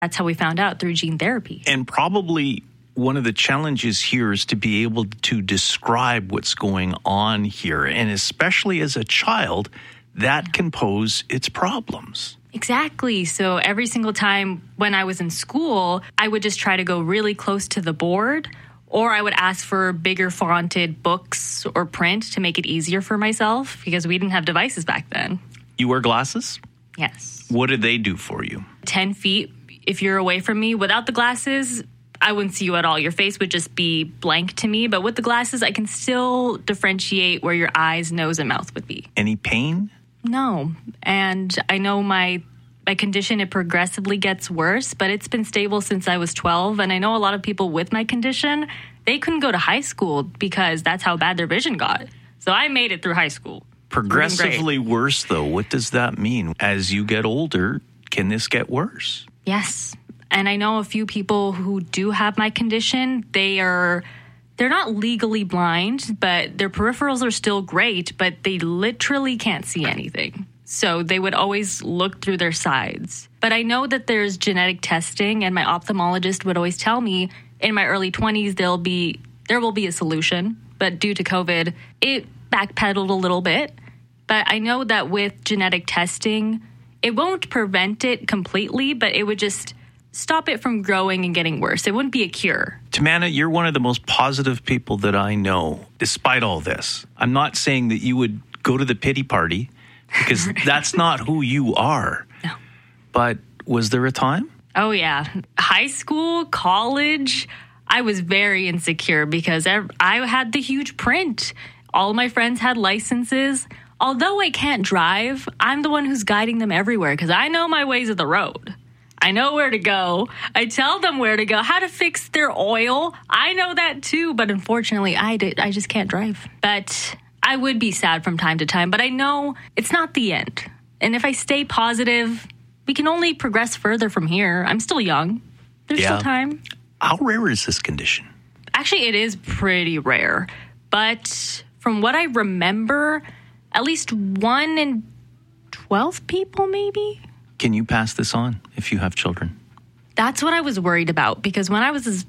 That's how we found out, through gene therapy. And probably one of the challenges here is to be able to describe what's going on here. And especially as a child, that can pose its problems. Exactly. So every single time when I was in school, I would just try to go really close to the board, or I would ask for bigger fonted books or print to make it easier for myself, because we didn't have devices back then. You wear glasses? Yes. What did they do for you? 10 feet. If you're away from me without the glasses, I wouldn't see you at all. Your face would just be blank to me. But with the glasses, I can still differentiate where your eyes, nose, and mouth would be. Any pain? No. And I know my condition, it progressively gets worse, but it's been stable since I was 12. And I know a lot of people with my condition, they couldn't go to high school because that's how bad their vision got. So I made it through high school. Progressively worse, though. What does that mean? As you get older, can this get worse? Yes. And I know a few people who do have my condition. They're not legally blind, but their peripherals are still great, but they literally can't see anything. So they would always look through their sides. But I know that there's genetic testing, and my ophthalmologist would always tell me in my early 20s there will be a solution. But due to COVID, it backpedaled a little bit. But I know that with genetic testing, it won't prevent it completely, but it would just stop it from growing and getting worse. It wouldn't be a cure. Tamanna, you're one of the most positive people that I know, despite all this. I'm not saying that you would go to the pity party, because that's not who you are. No. But was there a time? Oh, yeah. High school, college, I was very insecure because I had the huge print. All my friends had licenses. Although I can't drive, I'm the one who's guiding them everywhere because I know my ways of the road. I know where to go. I tell them where to go, how to fix their oil. I know that too, but unfortunately, I just can't drive. But I would be sad from time to time, but I know it's not the end. And if I stay positive, we can only progress further from here. I'm still young. There's still time. How rare is this condition? Actually, it is pretty rare. But from what I remember, at least 1 in 12 people, maybe. Can you pass this on if you have children? That's what I was worried about, because when I was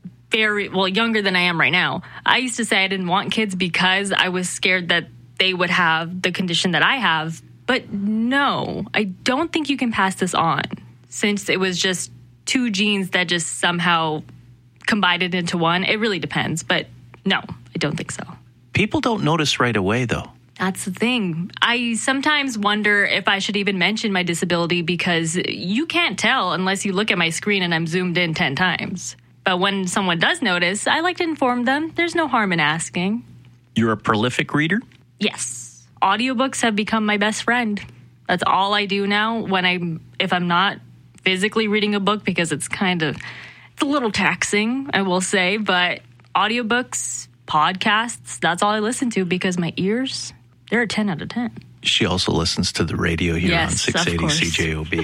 younger than I am right now, I used to say I didn't want kids because I was scared that they would have the condition that I have. But no, I don't think you can pass this on, since it was just 2 genes that just somehow combined it into one. It really depends, but no, I don't think so. People don't notice right away, though. That's the thing. I sometimes wonder if I should even mention my disability, because you can't tell unless you look at my screen and I'm zoomed in 10 times. But when someone does notice, I like to inform them. There's no harm in asking. You're a prolific reader? Yes. Audiobooks have become my best friend. That's all I do now if I'm not physically reading a book, because it's a little taxing, I will say. But audiobooks, podcasts, that's all I listen to, because my ears, they're a 10 out of 10. She also listens to the radio here on 680 CJOB.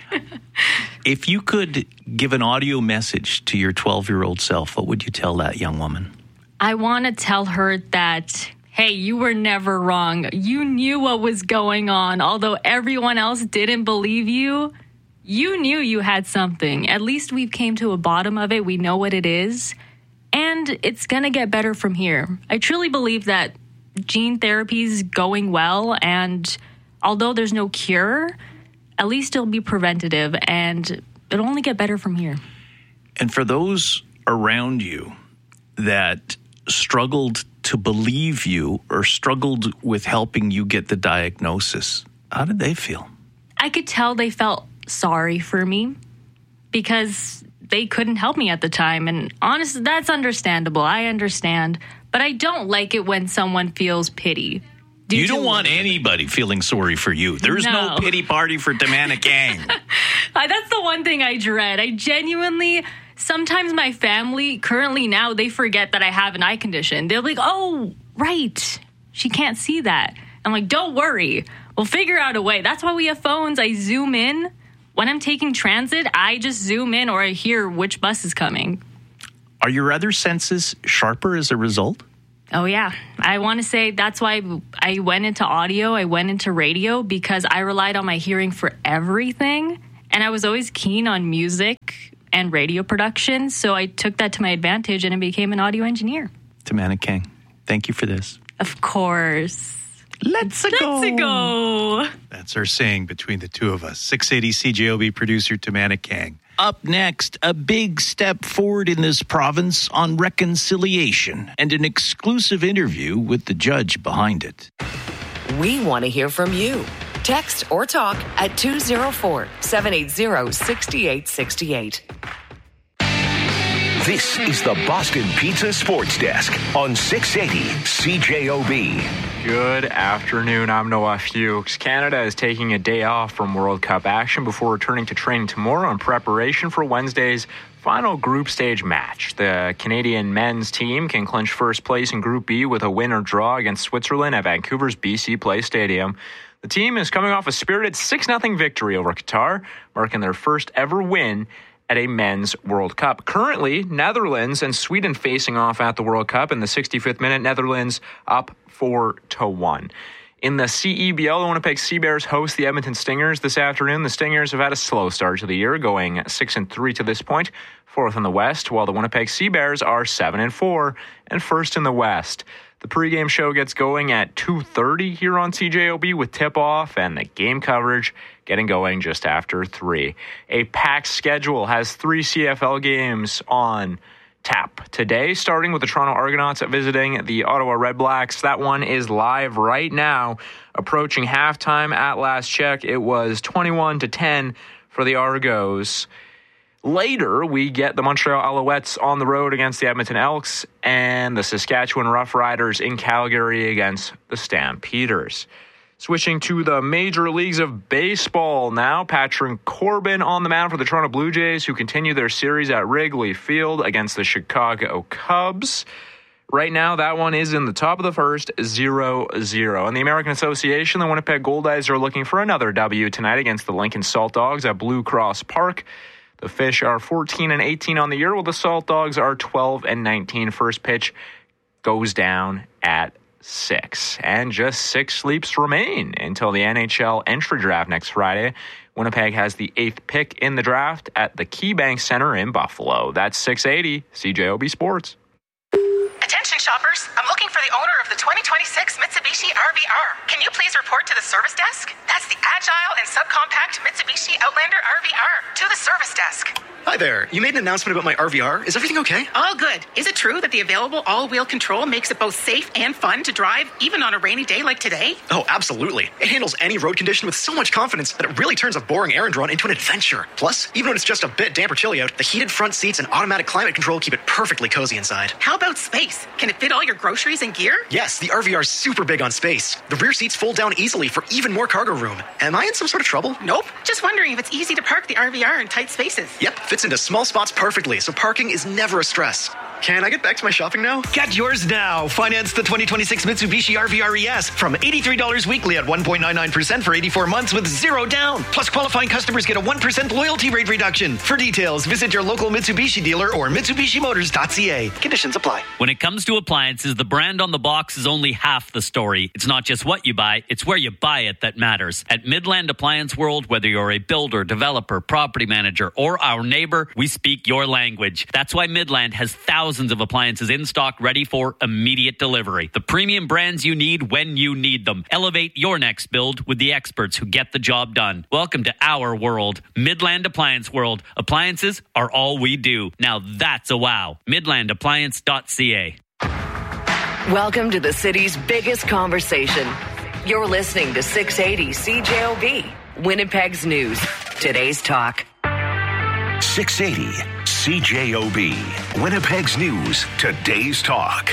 If you could give an audio message to your 12-year-old self, what would you tell that young woman? I want to tell her that, hey, you were never wrong. You knew what was going on. Although everyone else didn't believe you, you knew you had something. At least we've came to a bottom of it. We know what it is. And it's going to get better from here. I truly believe that gene therapy is going well. And although there's no cure, at least it'll be preventative, and it'll only get better from here. And for those around you that struggled to believe you or struggled with helping you get the diagnosis, how did they feel? I could tell they felt sorry for me because they couldn't help me at the time. And honestly, that's understandable. I understand. But I don't like it when someone feels pity. You don't want anybody feeling sorry for you. There's no pity party for Tamanna Kang. That's the one thing I dread. I genuinely, sometimes my family, currently now, they forget that I have an eye condition. They're like, oh, right, she can't see that. I'm like, don't worry. We'll figure out a way. That's why we have phones. I zoom in. When I'm taking transit, I just zoom in, or I hear which bus is coming. Are your other senses sharper as a result? Oh, yeah. I want to say that's why I went into audio, I went into radio, because I relied on my hearing for everything. And I was always keen on music and radio production, so I took that to my advantage and I became an audio engineer. Tamanna Kang, thank you for this. Of course. Let's go. That's our saying between the two of us. 680 CJOB producer Tamanna Kang. Up next, a big step forward in this province on reconciliation and an exclusive interview with the judge behind it. We want to hear from you. Text or talk at 204-780-6868. This is the Boston Pizza Sports Desk on 680 CJOB. Good afternoon. I'm Noah Fuchs. Canada is taking a day off from World Cup action before returning to training tomorrow in preparation for Wednesday's final group stage match. The Canadian men's team can clinch first place in Group B with a win or draw against Switzerland at Vancouver's BC Place Stadium. The team is coming off a spirited 6-0 victory over Qatar, marking their first ever win at a men's World Cup. Currently, Netherlands and Sweden facing off at the World Cup. In the 65th minute, Netherlands up 4-1. In the CEBL, the Winnipeg Sea Bears host the Edmonton Stingers this afternoon. The Stingers have had a slow start to the year, going 6-3 to this point, fourth in the West, while the Winnipeg Sea Bears are 7-4 and first in the West. The pregame show gets going at 2:30 here on CJOB with tip-off and the game coverage getting going just after 3. A packed schedule has 3 CFL games on tap today, starting with the Toronto Argonauts visiting the Ottawa Redblacks. That one is live right now, approaching halftime. At last check, it was 21-10 for the Argos. Later, we get the Montreal Alouettes on the road against the Edmonton Elks and the Saskatchewan Roughriders in Calgary against the Stampeders. Switching to the major leagues of baseball now, Patrick Corbin on the mound for the Toronto Blue Jays, who continue their series at Wrigley Field against the Chicago Cubs. Right now, that one is in the top of the first, 0-0. In the American Association, the Winnipeg Goldeyes are looking for another W tonight against the Lincoln Salt Dogs at Blue Cross Park. The Fish are 14-18 on the year, while the Salt Dogs are 12-19. First pitch goes down at 6. And just 6 sleeps remain until the NHL entry draft next Friday. Winnipeg has the 8th pick in the draft at the KeyBank Center in Buffalo. That's 680 CJOB Sports. Attention shoppers, I'm looking for the owner of the 2026 Mitsubishi RVR. Can you please report to the service desk? That's the agile and subcompact Mitsubishi Outlander RVR. To the service desk. Hi there. You made an announcement about my RVR. Is everything okay? All good. Is it true that the available all-wheel control makes it both safe and fun to drive, even on a rainy day like today? Oh, absolutely. It handles any road condition with so much confidence that it really turns a boring errand run into an adventure. Plus, even when it's just a bit damp or chilly out, the heated front seats and automatic climate control keep it perfectly cozy inside. How about space? Can it fit all your groceries and gear? Yes, the RVR's super big on space. The rear seats fold down easily for even more cargo room. Am I in some sort of trouble? Nope. Just wondering if it's easy to park the RVR in tight spaces. Yep, fits into small spots perfectly, so parking is never a stress. Can I get back to my shopping now? Get yours now. Finance the 2026 Mitsubishi RVR ES from $83 weekly at 1.99% for 84 months with 0 down. Plus, qualifying customers get a 1% loyalty rate reduction. For details, visit your local Mitsubishi dealer or MitsubishiMotors.ca. Conditions apply. When it comes to appliances, the brand on the box is only half the story. It's not just what you buy, it's where you buy it that matters. At Midland Appliance World, whether you're a builder, developer, property manager, or our neighbor, we speak your language. That's why Midland has thousands of appliances in stock ready for immediate delivery. The premium brands you need when you need them. Elevate your next build with the experts who get the job done. Welcome to our world, Midland Appliance World. Appliances are all we do. Now that's a wow. MidlandAppliance.ca. Welcome to the city's biggest conversation. You're listening to 680 CJOB, Winnipeg's news. Today's talk. 680 CJOB, Winnipeg's news, today's talk.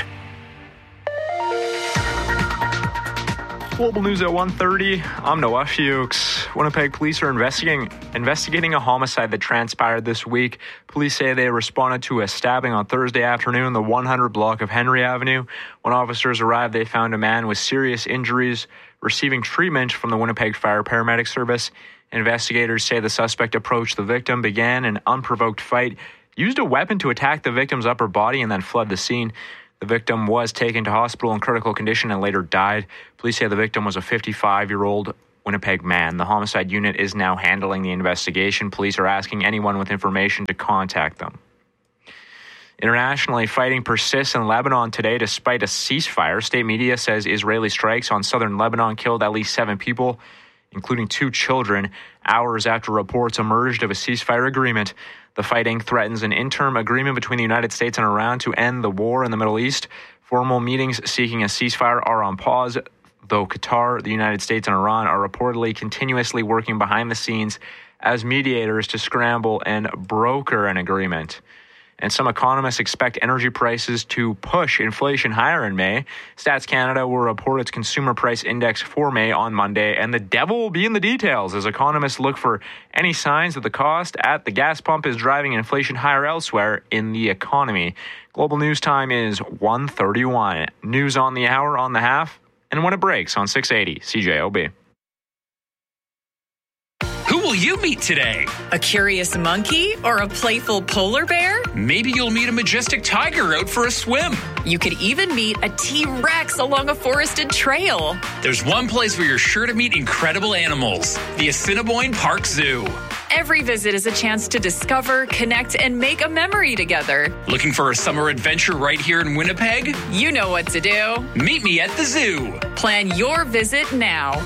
Global news at 1:30. I'm Noah Fuchs. Winnipeg police are investigating a homicide that transpired this week. Police say they responded to a stabbing on Thursday afternoon in the 100 block of Henry Avenue. When officers arrived, they found a man with serious injuries receiving treatment from the Winnipeg Fire Paramedic Service. Investigators say the suspect approached the victim, began an unprovoked fight, used a weapon to attack the victim's upper body, and then fled the scene. The victim was taken to hospital in critical condition and later died. Police say the victim was a 55-year-old Winnipeg man. The homicide unit is now handling the investigation. Police are asking anyone with information to contact them. Internationally, fighting persists in Lebanon today despite a ceasefire. State media says Israeli strikes on southern Lebanon killed at least 7 people, including 2 children, hours after reports emerged of a ceasefire agreement. The fighting threatens an interim agreement between the United States and Iran to end the war in the Middle East. Formal meetings seeking a ceasefire are on pause, though Qatar, the United States, and Iran are reportedly continuously working behind the scenes as mediators to scramble and broker an agreement. And some economists expect energy prices to push inflation higher in May. Stats Canada will report its consumer price index for May on Monday, and the devil will be in the details as economists look for any signs that the cost at the gas pump is driving inflation higher elsewhere in the economy. Global news time is 1:31. News on the hour, on the half, and when it breaks on 680 CJOB. Who will you meet today? A curious monkey or a playful polar bear? Maybe you'll meet a majestic tiger out for a swim. You could even meet a T-Rex along a forested trail. There's one place where you're sure to meet incredible animals, the Assiniboine Park Zoo. Every visit is a chance to discover, connect, and make a memory together. Looking for a summer adventure right here in Winnipeg? You know what to do. Meet me at the zoo. Plan your visit now.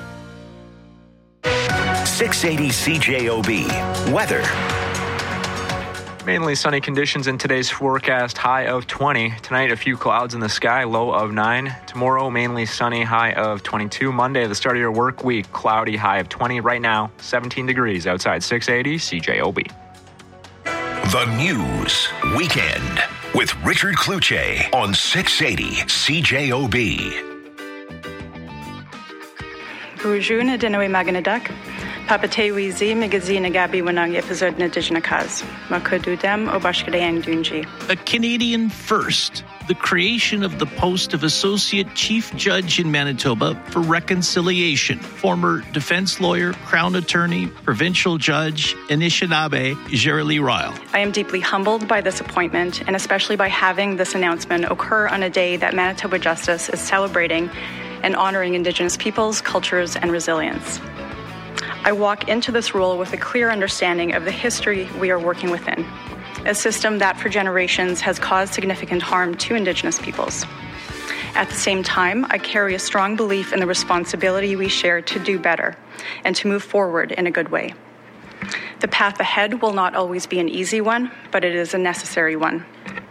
680 CJOB. Weather. Mainly sunny conditions in today's forecast, high of 20. Tonight, a few clouds in the sky, low of 9. Tomorrow, mainly sunny, high of 22. Monday, the start of your work week, cloudy, high of 20. Right now, 17 degrees outside 680 CJOB. The News Weekend with Richard Kluche on 680 CJOB. Bonjour na dinawi maganadak. Papatewi zi magazine gabi wanang episode na dijanakaz. Makadudem obashkadayang dunji. A Canadian first, the creation of the post of Associate Chief Judge in Manitoba for reconciliation. Former defense lawyer, Crown Attorney, Provincial Judge, Anishinaabe, Jerry Ryle. I am deeply humbled by this appointment and especially by having this announcement occur on a day that Manitoba Justice is celebrating and honoring Indigenous peoples, cultures, and resilience. I walk into this role with a clear understanding of the history we are working within, a system that for generations has caused significant harm to Indigenous peoples. At the same time, I carry a strong belief in the responsibility we share to do better and to move forward in a good way. The path ahead will not always be an easy one, but it is a necessary one.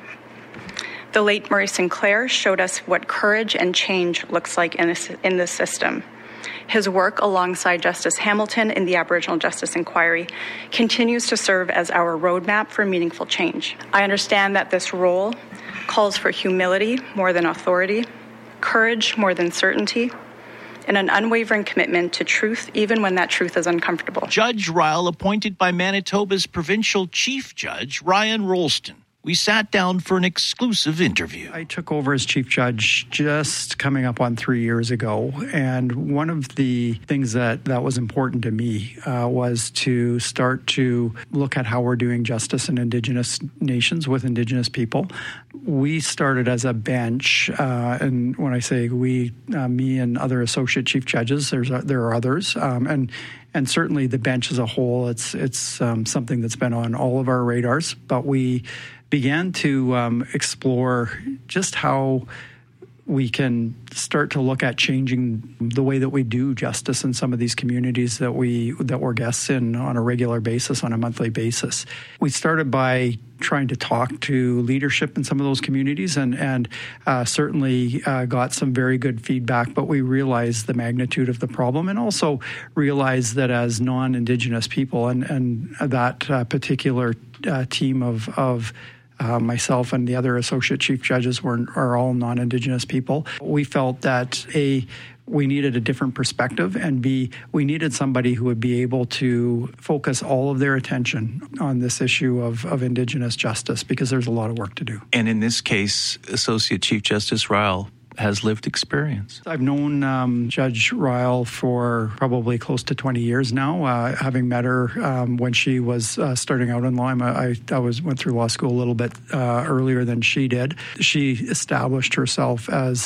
The late Murray Sinclair showed us what courage and change looks like in this system. His work alongside Justice Hamilton in the Aboriginal Justice Inquiry continues to serve as our roadmap for meaningful change. I understand that this role calls for humility more than authority, courage more than certainty, and an unwavering commitment to truth even when that truth is uncomfortable. Judge Ryle appointed by Manitoba's Provincial Chief Judge, Ryan Rolston. We sat down for an exclusive interview. I took over as Chief Judge just coming up on 3 years ago. And one of the things that was important to me was to start to look at how we're doing justice in Indigenous nations with Indigenous people. We started as a bench, and when I say we, me and other associate chief judges, there are others, and certainly the bench as a whole, it's something that's been on all of our radars. But we began to explore just how we can start to look at changing the way that we do justice in some of these communities that we're guests in on a regular basis, on a monthly basis. We started by trying to talk to leadership in some of those communities and certainly got some very good feedback, but we realized the magnitude of the problem and also realized that as non-Indigenous people and that particular team of myself and the other associate chief judges are all non-Indigenous people. We felt that A, we needed a different perspective, and B, we needed somebody who would be able to focus all of their attention on this issue of Indigenous justice, because there's a lot of work to do. And in this case, Associate Chief Justice Ryle has lived experience. I've known Judge Ryle for probably close to 20 years now, having met her when she was starting out in law. I went through law school a little bit earlier than she did. She established herself as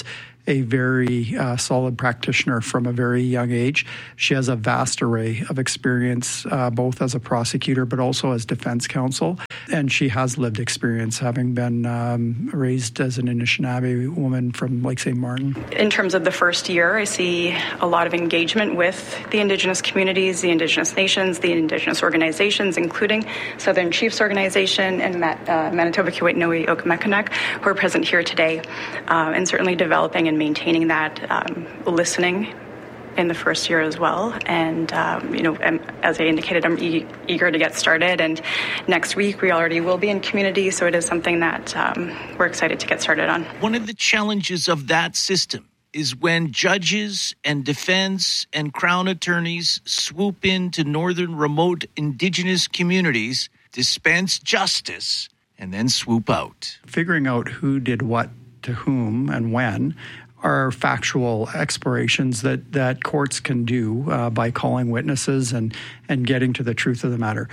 a very solid practitioner from a very young age. She has a vast array of experience, both as a prosecutor but also as defense counsel. And she has lived experience, having been raised as an Anishinaabe woman from Lake St. Martin. In terms of the first year, I see a lot of engagement with the Indigenous communities, the Indigenous nations, the Indigenous organizations, including Southern Chiefs Organization and Manitoba Kiiwetinoong Okimekanak, who are present here today, and certainly developing and maintaining that listening in the first year as well. And, as I indicated, I'm eager to get started. And next week, we already will be in community. So it is something that we're excited to get started on. One of the challenges of that system is when judges and defense and Crown attorneys swoop into northern remote Indigenous communities, dispense justice, and then swoop out. Figuring out who did what to whom and when are factual explorations that courts can do by calling witnesses and getting to the truth of the matter.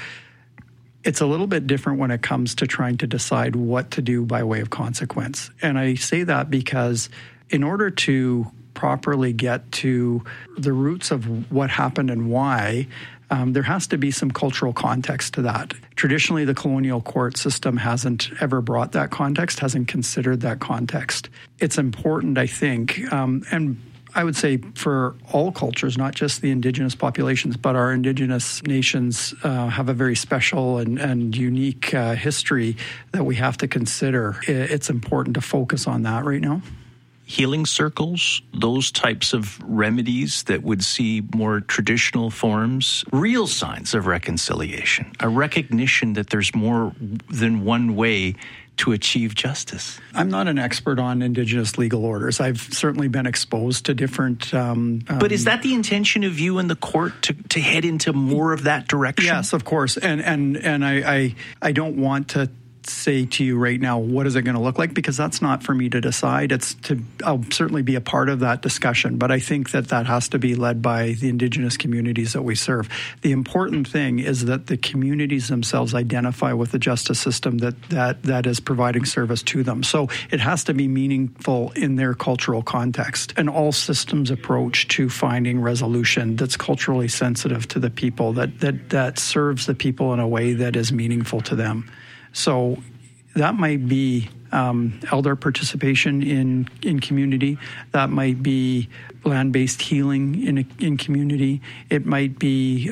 It's a little bit different when it comes to trying to decide what to do by way of consequence. And I say that because in order to properly get to the roots of what happened and why, there has to be some cultural context to that. Traditionally, the colonial court system hasn't ever brought that context, hasn't considered that context. It's important, I think, and I would say for all cultures, not just the Indigenous populations, but our Indigenous nations have a very special and unique history that we have to consider. It's important to focus on that right now. Healing circles, those types of remedies that would see more traditional forms, real signs of reconciliation, a recognition that there's more than one way to achieve justice. I'm not an expert on Indigenous legal orders. I've certainly been exposed to different... but is that the intention of you and the court to head into more of that direction? Yes, of course. And I don't want to say to you right now, what is it going to look like? Because that's not for me to decide. I'll certainly be a part of that discussion, but I think that has to be led by the Indigenous communities that we serve. The important thing is that the communities themselves identify with the justice system that is providing service to them. So it has to be meaningful in their cultural context. An all systems approach to finding resolution that's culturally sensitive to the people, that serves the people in a way that is meaningful to them. So that might be elder participation in community. That might be land-based healing in community. It might be,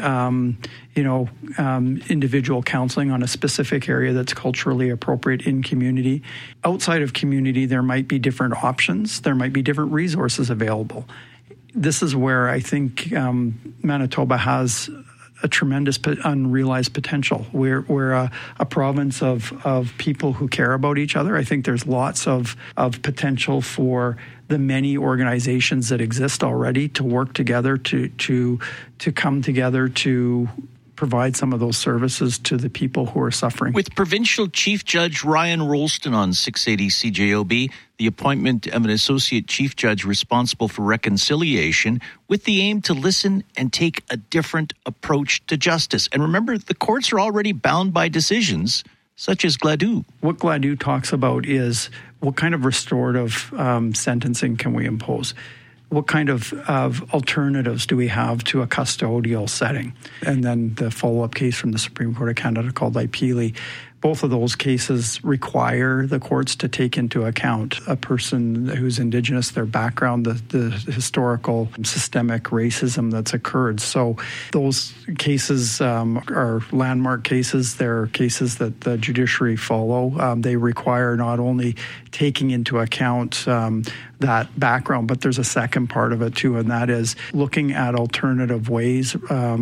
individual counseling on a specific area that's culturally appropriate in community. Outside of community, there might be different options. There might be different resources available. This is where I think Manitoba has a tremendous unrealized potential. We're a province of people who care about each other. I think there's lots of potential for the many organizations that exist already to work together, to come together to provide some of those services to the people who are suffering. With Provincial Chief Judge Ryan Rolston on 680 CJOB, the appointment of an Associate Chief Judge responsible for reconciliation with the aim to listen and take a different approach to justice. And remember, the courts are already bound by decisions such as Gladue. What Gladue talks about is what kind of restorative sentencing can we impose? What kind of alternatives do we have to a custodial setting? And then the follow-up case from the Supreme Court of Canada called Ipili. Both of those cases require the courts to take into account a person who's Indigenous, their background, the historical systemic racism that's occurred. So those cases are landmark cases. They're cases that the judiciary follow. They require not only taking into account that background, but there's a second part of it too, and that is looking at alternative ways,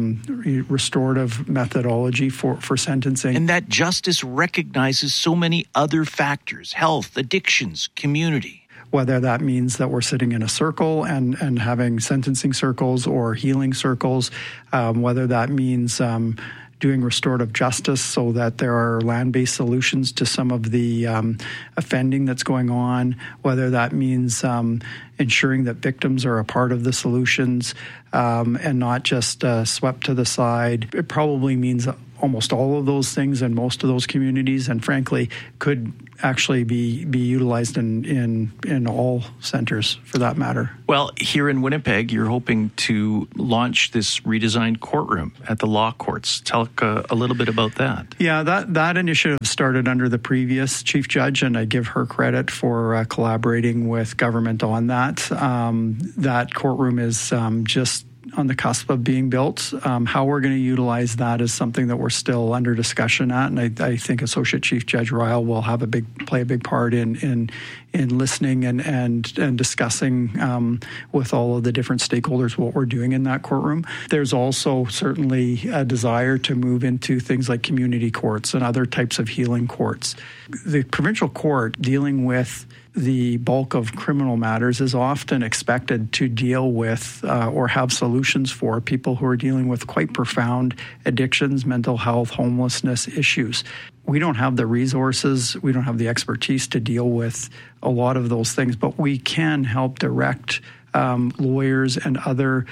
restorative methodology for sentencing. And that justice recognizes so many other factors: health, addictions, community. Whether that means that we're sitting in a circle and having sentencing circles or healing circles, whether that means doing restorative justice so that there are land-based solutions to some of the offending that's going on, whether that means ensuring that victims are a part of the solutions and not just swept to the side. It probably means almost all of those things in most of those communities, and frankly, could actually be utilized in all centers for that matter. Well, here in Winnipeg, you're hoping to launch this redesigned courtroom at the law courts. Tell a little bit about that. Yeah, that initiative started under the previous chief judge, and I give her credit for collaborating with government on that. That courtroom is just on the cusp of being built. How we're going to utilize that is something that we're still under discussion at, and I think Associate Chief Judge Ryle will have play a big part in listening and discussing with all of the different stakeholders what we're doing in that courtroom. There's also certainly a desire to move into things like community courts and other types of healing courts. The provincial court dealing with the bulk of criminal matters is often expected to deal with or have solutions for people who are dealing with quite profound addictions, mental health, homelessness issues. We don't have the resources, we don't have the expertise to deal with a lot of those things, but we can help direct lawyers and other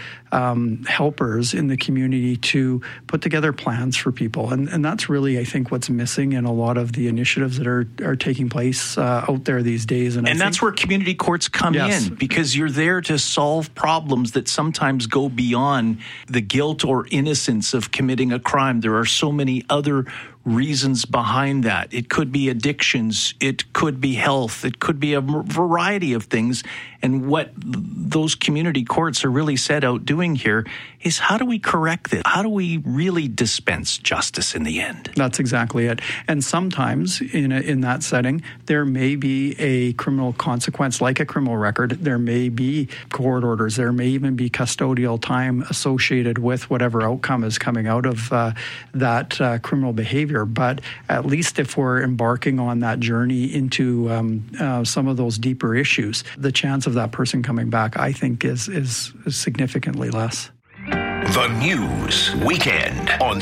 helpers in the community to put together plans for people. And that's really, I think, what's missing in a lot of the initiatives that are taking place out there these days. And that's where community courts come in, because you're there to solve problems that sometimes go beyond the guilt or innocence of committing a crime. There are so many other reasons behind that. It could be addictions, it could be health, it could be a variety of things. And what those community courts are really set out doing here is, how do we correct this? How do we really dispense justice in the end? That's exactly it. And sometimes in that setting, there may be a criminal consequence, like a criminal record. There may be court orders. There may even be custodial time associated with whatever outcome is coming out of that criminal behavior. But at least if we're embarking on that journey into some of those deeper issues, the chance of that person coming back, I think, is significantly less. The News Weekend on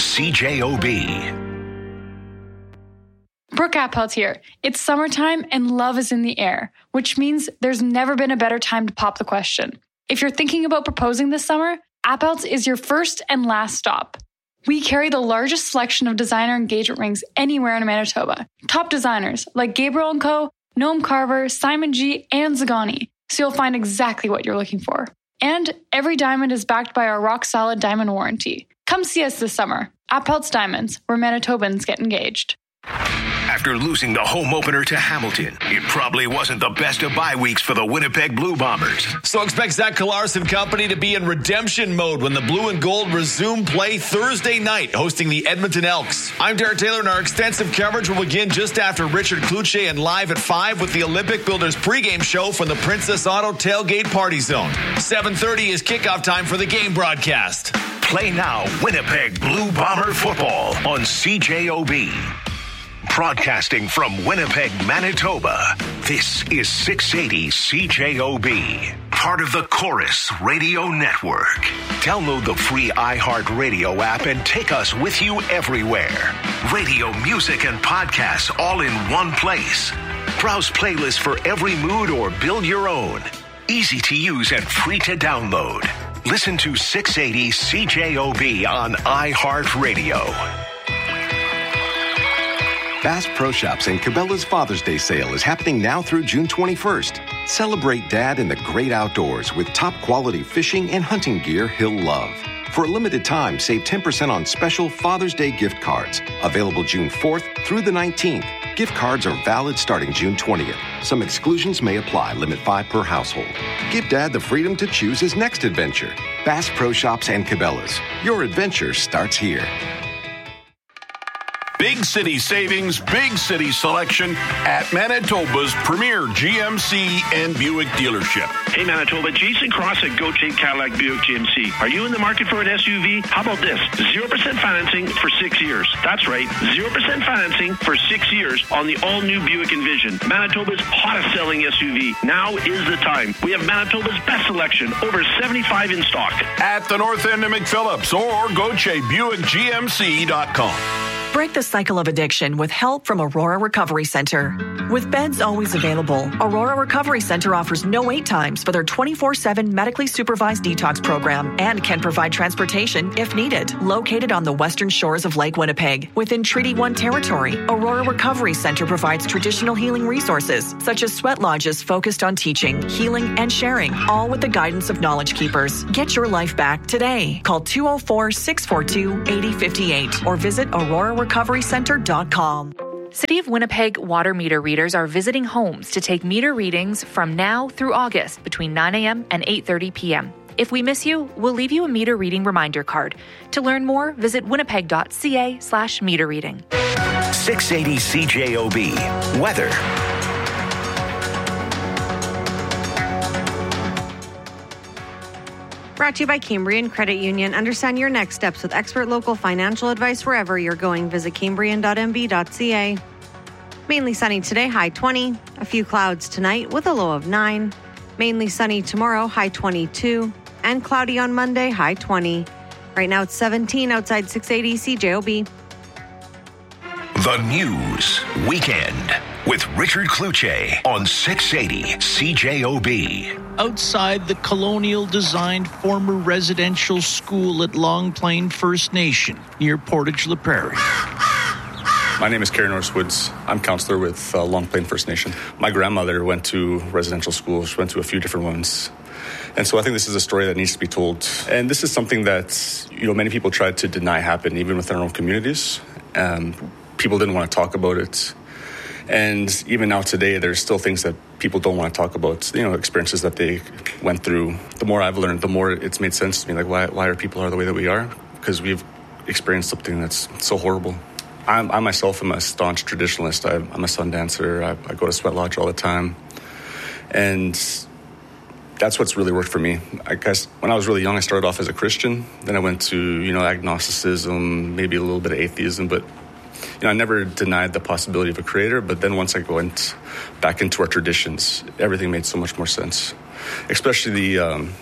CJOB. Brooke Appelt here. It's summertime and love is in the air, which means there's never been a better time to pop the question. If you're thinking about proposing this summer, Appelt's is your first and last stop. We carry the largest selection of designer engagement rings anywhere in Manitoba. Top designers like Gabriel & Co., Noam Carver, Simon G., and Zagani. So you'll find exactly what you're looking for. And every diamond is backed by our rock-solid diamond warranty. Come see us this summer. Appelt's Diamonds, where Manitobans get engaged. After losing the home opener to Hamilton, it probably wasn't the best of bye weeks for the Winnipeg Blue Bombers. So expect Zach Kolaris and company to be in redemption mode when the Blue and Gold resume play Thursday night, hosting the Edmonton Elks. I'm Derek Taylor, and our extensive coverage will begin just after Richard Cloutier and Live at 5 with the Olympic Builders pregame show from the Princess Auto Tailgate Party Zone. 7:30 is kickoff time for the game broadcast. Play now Winnipeg Blue Bomber football on CJOB. Broadcasting from Winnipeg, Manitoba, this is 680 CJOB, part of the Chorus Radio Network. Download the free iHeartRadio app and take us with you everywhere. Radio, music, and podcasts all in one place. Browse playlists for every mood or build your own. Easy to use and free to download. Listen to 680 CJOB on iHeartRadio. Bass Pro Shops and Cabela's Father's Day sale is happening now through June 21st. Celebrate Dad in the great outdoors with top quality fishing and hunting gear he'll love. For a limited time, save 10% on special Father's Day gift cards. Available June 4th through the 19th. Gift cards are valid starting June 20th. Some exclusions may apply. Limit 5 per household. Give Dad the freedom to choose his next adventure. Bass Pro Shops and Cabela's. Your adventure starts here. Big city savings, big city selection at Manitoba's premier GMC and Buick dealership. Hey Manitoba, Jason Cross at Gauthier Cadillac Buick GMC. Are you in the market for an SUV? How about this? 0% financing for 6 years. That's right, 0% financing for 6 years on the all-new Buick Envision. Manitoba's hottest selling SUV. Now is the time. We have Manitoba's best selection, over 75 in stock. At the north end of McPhillips or GautierBuickGMC.com. Break the cycle of addiction with help from Aurora Recovery Center. With beds always available, Aurora Recovery Center offers no wait times for their 24/7 medically supervised detox program and can provide transportation if needed. Located on the western shores of Lake Winnipeg, within Treaty 1 territory, Aurora Recovery Center provides traditional healing resources such as sweat lodges focused on teaching, healing, and sharing, all with the guidance of Knowledge Keepers. Get your life back today. Call 204-642-8058 or visit aurorarecoverycenter.com. City of Winnipeg water meter readers are visiting homes to take meter readings from now through August between 9 a.m. and 8:30 p.m. If we miss you, we'll leave you a meter reading reminder card. To learn more, visit winnipeg.ca/meter reading. 680 CJOB. Weather. Brought to you by Cambrian Credit Union. Understand your next steps with expert local financial advice wherever you're going. Visit cambrian.mb.ca. Mainly sunny today, high 20. A few clouds tonight with a low of 9. Mainly sunny tomorrow, high 22. And cloudy on Monday, high 20. Right now it's 17 outside 680 CJOB. The News Weekend with Richard Kluche on 680 CJOB. Outside the colonial-designed former residential school at Long Plain First Nation near Portage La Prairie. My name is Kerry Norris Woods. I'm counselor with Long Plain First Nation. My grandmother went to residential schools. She went to a few different ones. And so I think this is a story that needs to be told. And this is something that, many people tried to deny happened, even within our own communities. People didn't want to talk about it. And even now today, there's still things that people don't want to talk about, experiences that they went through. The more I've learned, the more it's made sense to me. Like, why are people the way that we are? Because we've experienced something that's so horrible. I myself am a staunch traditionalist. I'm a sun dancer. I go to Sweat Lodge all the time. And that's what's really worked for me. I guess when I was really young, I started off as a Christian. Then I went to, agnosticism, maybe a little bit of atheism, but I never denied the possibility of a creator, but then once I went back into our traditions, everything made so much more sense. Especially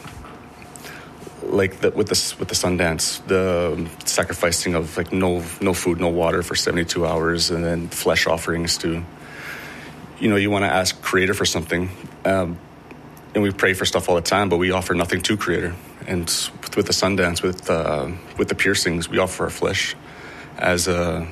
with the Sundance, the sacrificing of no food, no water for 72 hours, and then flesh offerings to, you want to ask creator for something, and we pray for stuff all the time, but we offer nothing to creator. And with the Sundance, with the piercings, we offer our flesh as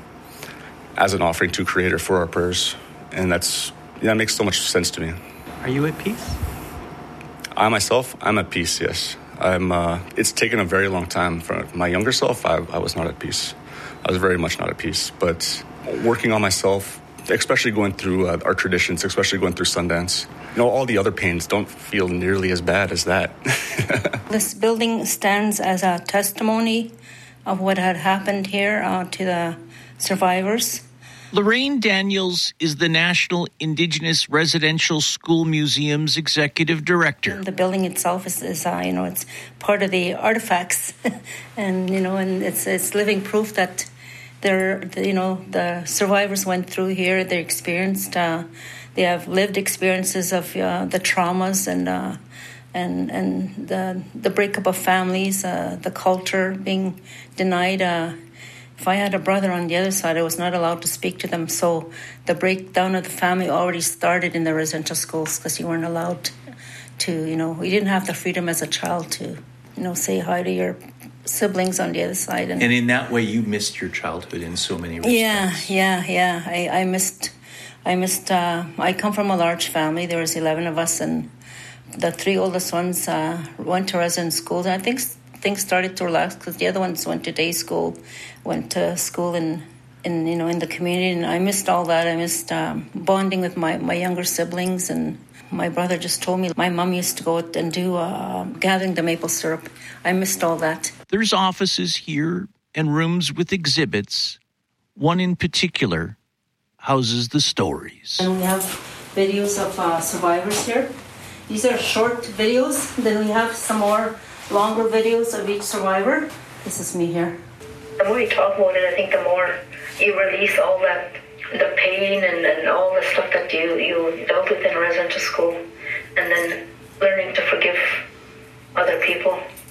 an offering to creator for our prayers. And that makes so much sense to me. Are you at peace? I'm at peace, yes. It's taken a very long time. For my younger self, I was not at peace. I was very much not at peace. But working on myself, especially going through our traditions, especially going through Sundance, all the other pains don't feel nearly as bad as that. This building stands as a testimony of what had happened here to the survivors. Lorraine Daniels is the National Indigenous Residential School Museum's executive director. The building itself is it's part of the artifacts, and and it's living proof that the survivors went through here. They experienced, they have lived experiences of the traumas and the breakup of families, the culture being denied. If I had a brother on the other side, I was not allowed to speak to them. So the breakdown of the family already started in the residential schools because you weren't allowed to, you didn't have the freedom as a child to, say hi to your siblings on the other side. And in that way, you missed your childhood in so many respects. Yeah. I missed. I come from a large family. There was 11 of us, and the 3 oldest ones went to resident schools. And I think things started to relax because the other ones went to day school, went to school in the community, and I missed all that. I missed bonding with my younger siblings, and my brother just told me my mom used to go out and do gathering the maple syrup. I missed all that. There's offices here and rooms with exhibits. One in particular houses the stories. And we have videos of survivors here. These are short videos. Then we have some more longer videos of each survivor. This is me here. The more you talk about it, I think the more you release all that, the pain and all the stuff that you dealt with in residential school, and then learning to forgive other people.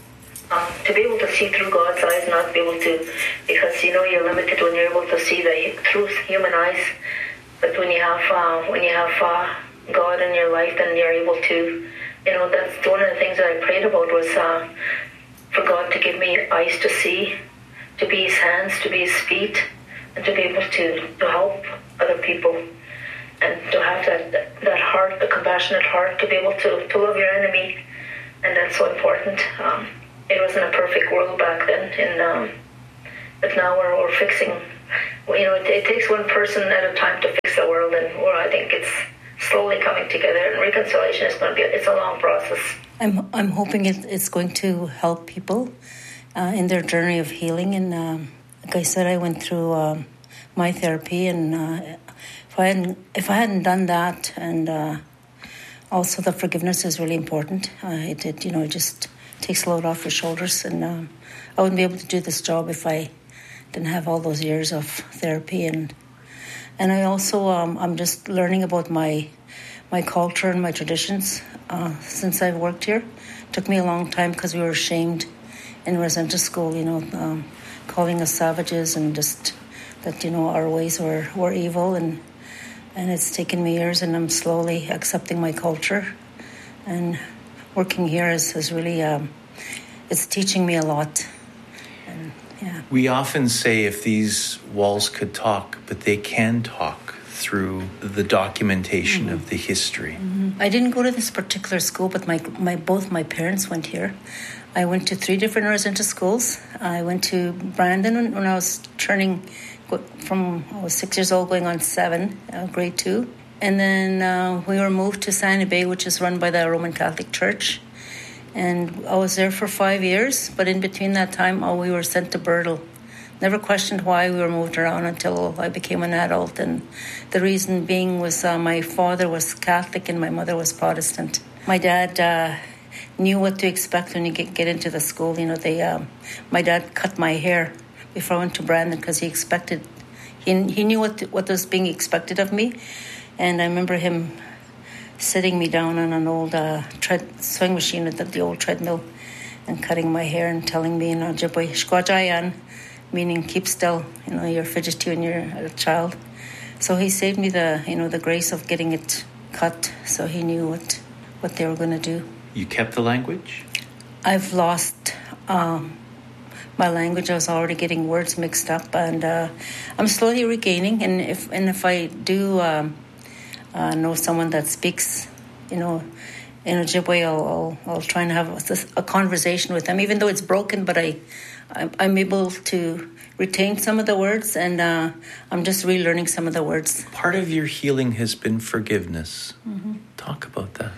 to be able to see through God's eyes, not be able to, because you're limited when you're able to see through human eyes. But when you have God in your life, then you're able to, that's one of the things that I prayed about was for God to give me eyes to see, to be His hands, to be His feet, and to be able to help other people, and to have that heart, the compassionate heart, to be able to love your enemy, and that's so important. It wasn't a perfect world back then, but now we're fixing. It takes one person at a time to fix the world, and I think it's slowly coming together. And reconciliation is going to it's a long process. I'm hoping it's going to help people in their journey of healing. And like I said, I went through my therapy, and if I hadn't done that, and also the forgiveness is really important. It just takes a load off your shoulders, and I wouldn't be able to do this job if I didn't have all those years of therapy. And I also I'm just learning about my culture and my traditions since I've worked here. It took me a long time because we were shamed in residential school, calling us savages, and just that our ways were evil, and it's taken me years, and I'm slowly accepting my culture, and working here is really it's teaching me a lot. And yeah, we often say if these walls could talk, but they can talk through the documentation of the history. I didn't go to this particular school, but both my parents went here. I went to 3 different residential schools. I went to Brandon when I was I was 6 years old, going on 7, grade 2. And then we were moved to Sandy Bay, which is run by the Roman Catholic Church. And I was there for 5 years, but in between that time, we were sent to Birtle. Never questioned why we were moved around until I became an adult. And the reason being was my father was Catholic and my mother was Protestant. My dad knew what to expect when you get into the school. My dad cut my hair before I went to Brandon because he knew what was being expected of me. And I remember him sitting me down on an old swing machine at the old treadmill and cutting my hair and telling me, Jiboy, shkwajayan, meaning keep still, you're fidgety when you're a child. So he saved me the grace of getting it cut, so he knew what they were going to do. You kept the language? I've lost my language. I was already getting words mixed up, and I'm slowly regaining. And if I do know someone that speaks, in Ojibwe, I'll try and have a conversation with them, even though it's broken. But I'm able to retain some of the words, and I'm just relearning some of the words. Part of your healing has been forgiveness. Mm-hmm. Talk about that.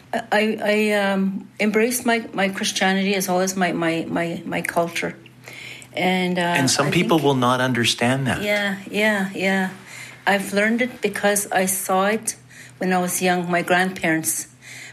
I embraced my Christianity as well as my culture, and some people will not understand that. Yeah. I've learned it because I saw it when I was young. My grandparents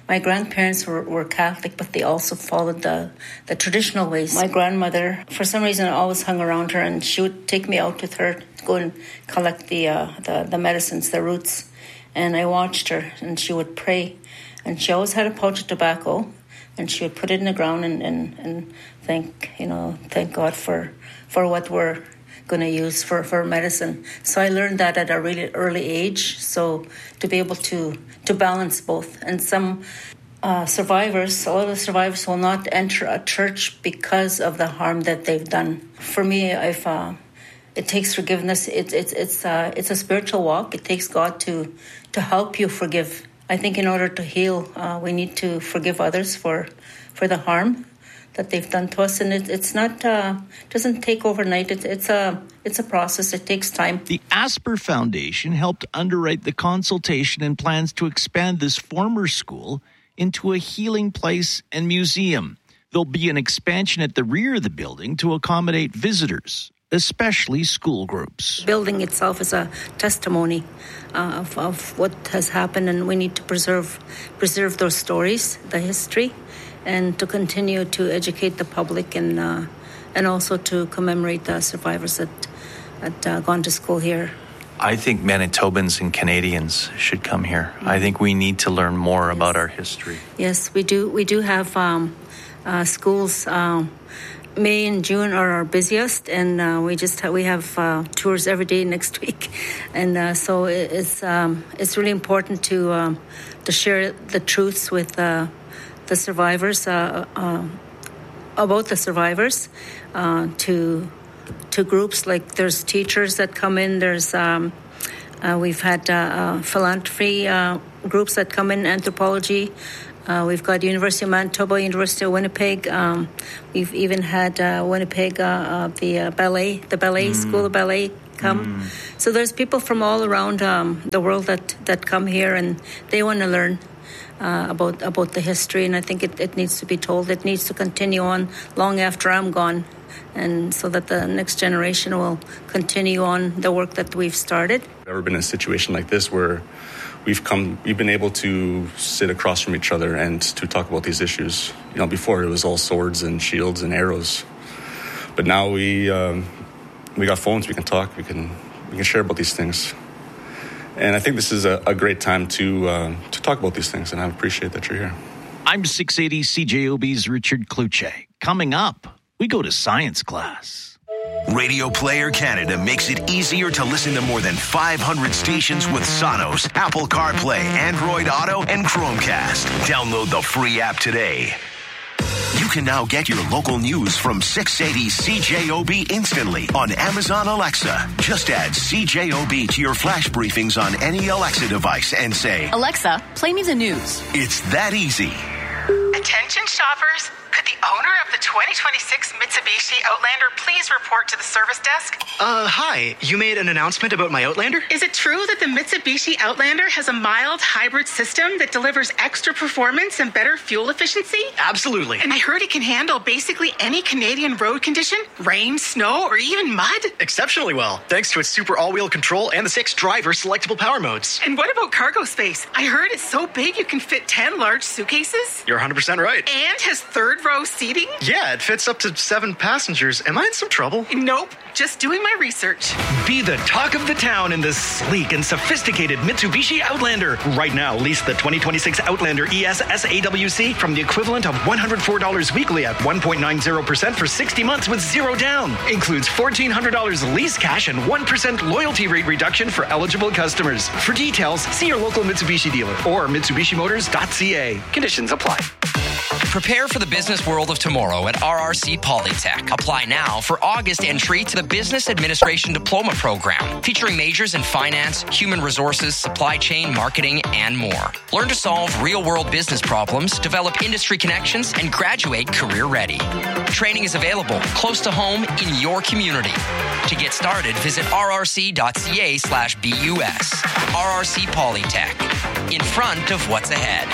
were Catholic, but they also followed the traditional ways. My grandmother, for some reason, I always hung around her, and she would take me out with her to go and collect the medicines, the roots. And I watched her, and she would pray. And she always had a pouch of tobacco, and she would put it in the ground and thank God for what we're going to use for medicine. So I learned that at a really early age. So to be able to balance both. And some survivors, a lot of the survivors will not enter a church because of the harm that they've done. For me, it takes forgiveness. It's a spiritual walk. It takes God to help you forgive. I think in order to heal, we need to forgive others for the harm that they've done to us, and it's not doesn't take overnight. It's a process. It takes time. The Asper Foundation helped underwrite the consultation and plans to expand this former school into a healing place and museum. There'll be an expansion at the rear of the building to accommodate visitors, especially school groups. The building itself is a testimony of what has happened, and we need to preserve those stories, the history, and to continue to educate the public and also to commemorate the survivors that had gone to school here. I think Manitobans and Canadians should come here. I think we need to learn more about our history. Yes, we do. We do have schools. May and June are our busiest, and we have tours every day next week, and so it's really important to share the truths with the survivors about the survivors to groups like there's teachers that come in. There's we've had philanthropy groups that come in, anthropology. We've got University of Manitoba, University of Winnipeg. We've even had Winnipeg, the ballet school of ballet come. So there's people from all around the world that come here, and they want to learn about the history. And I think it needs to be told. It needs to continue on long after I'm gone, and so that the next generation will continue on the work that we've started. I've never been in a situation like this where we've been able to sit across from each other and to talk about these issues. Before it was all swords and shields and arrows, but now we got phones. We can talk. We can share about these things, and I think this is a great time to talk about these things. And I appreciate that you're here. I'm 680 CJOB's Richard Kluche. Coming up, we go to science class. Radio Player Canada makes it easier to listen to more than 500 stations with Sonos, Apple CarPlay, Android Auto, and Chromecast. Download the free app today. You can now get your local news from 680 CJOB instantly on Amazon Alexa. Just add CJOB to your flash briefings on any Alexa device and say, Alexa, play me the news. It's that easy. Attention shoppers. Could the owner of the 2026 Mitsubishi Outlander please report to the service desk? Hi. You made an announcement about my Outlander? Is it true that the Mitsubishi Outlander has a mild hybrid system that delivers extra performance and better fuel efficiency? Absolutely. And I heard it can handle basically any Canadian road condition, rain, snow, or even mud? Exceptionally well, thanks to its super all-wheel control and the 6 driver selectable power modes. And what about cargo space? I heard it's so big you can fit 10 large suitcases? You're 100% right. And has third-row seating? Yeah, it fits up to 7 passengers. Am I in some trouble? Nope. Just doing my research. Be the talk of the town in this sleek and sophisticated Mitsubishi Outlander. Right now, lease the 2026 Outlander ES SAWC from the equivalent of $104 weekly at 1.90% for 60 months with 0 down. Includes $1,400 lease cash and 1% loyalty rate reduction for eligible customers. For details, see your local Mitsubishi dealer or MitsubishiMotors.ca. Conditions apply. Prepare for the business world of tomorrow at RRC Polytech. Apply now for August entry to the Business Administration Diploma Program, featuring majors in finance, human resources, supply chain, marketing, and more. Learn to solve real-world business problems, develop industry connections, and graduate career-ready. Training is available close to home in your community. To get started, visit rrc.ca/BUS. RRC Polytech. In front of what's ahead.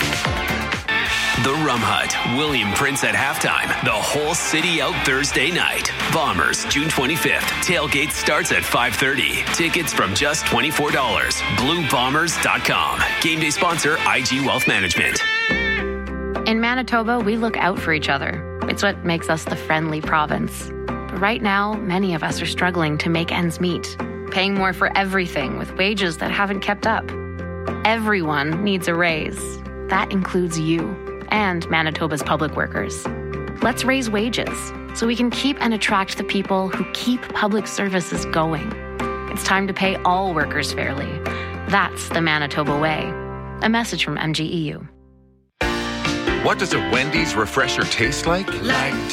The Rum Hut, William Prince at halftime. The whole city out Thursday night. Bombers, June 25th. Tailgate starts at 5:30. Tickets from just $24. BlueBombers.com. Game day sponsor, IG Wealth Management. In Manitoba, we look out for each other. It's what makes us the friendly province. But right now, many of us are struggling to make ends meet, paying more for everything with wages that haven't kept up. Everyone needs a raise. That includes you and Manitoba's public workers. Let's raise wages so we can keep and attract the people who keep public services going. It's time to pay all workers fairly. That's the Manitoba way. A message from MGEU. What does a Wendy's refresher taste like? Like